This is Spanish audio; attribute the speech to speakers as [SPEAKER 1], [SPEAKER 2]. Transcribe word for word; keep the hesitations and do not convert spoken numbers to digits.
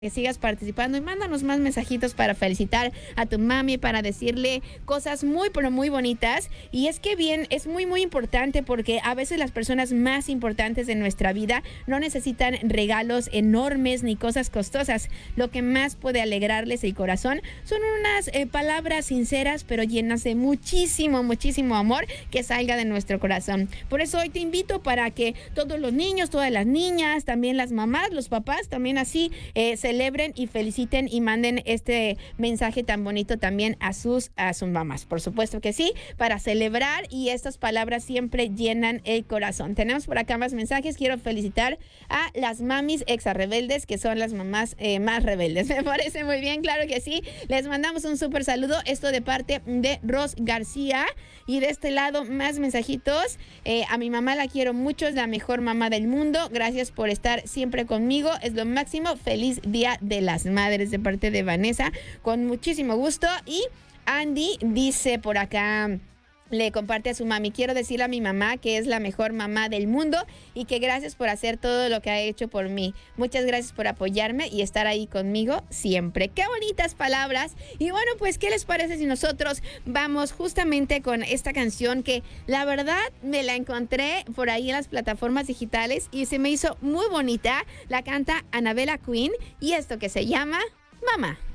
[SPEAKER 1] Que sigas participando y mándanos más mensajitos para felicitar a tu mami, para decirle cosas muy, pero muy bonitas. Y es que bien, es muy, muy importante porque a veces las personas más importantes de nuestra vida no necesitan regalos enormes ni cosas costosas. Lo que más puede alegrarles el corazón son unas eh, palabras sinceras, pero llenas de muchísimo, muchísimo amor que salga de nuestro corazón. Por eso hoy te invito para que todos los niños, todas las niñas, también las mamás, los papás, también así eh, se celebren y feliciten y manden este mensaje tan bonito también a sus, a sus mamás. Por supuesto que sí, para celebrar, y estas palabras siempre llenan el corazón. Tenemos por acá más mensajes. Quiero felicitar a las mamis exa rebeldes, que son las mamás eh, más rebeldes. Me parece muy bien, claro que sí. Les mandamos un súper saludo. Esto de parte de Ros García. Y de este lado, más mensajitos. Eh, a mi mamá la quiero mucho, es la mejor mamá del mundo. Gracias por estar siempre conmigo. Es lo máximo. Feliz día de las Madres, de parte de Vanessa, con muchísimo gusto. Y Andy dice por acá, le comparte a su mami: quiero decirle a mi mamá que es la mejor mamá del mundo y que gracias por hacer todo lo que ha hecho por mí. Muchas gracias por apoyarme y estar ahí conmigo siempre. ¡Qué bonitas palabras! Y bueno, pues, ¿qué les parece si nosotros vamos justamente con esta canción que la verdad me la encontré por ahí en las plataformas digitales y se me hizo muy bonita? La canta Anabela Queen y esto que se llama Mamá.